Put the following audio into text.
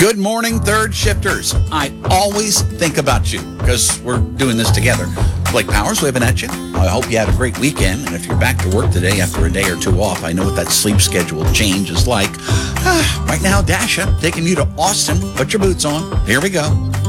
Good morning, third shifters. I always think about you because we're doing this together. Blake Powers waving at you. I hope you had a great weekend. And if you're back to work today after a day or two off, I know what that sleep schedule change is like. Right now, Dasha taking you to Austin. Put your boots on. Here we go.